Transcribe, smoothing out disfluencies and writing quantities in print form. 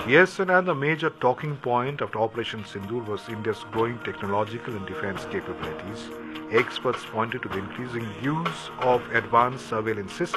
Yes, and the major talking point of Operation Sindoor was India's growing technological and defense capabilities. Experts pointed to the increasing use of advanced surveillance systems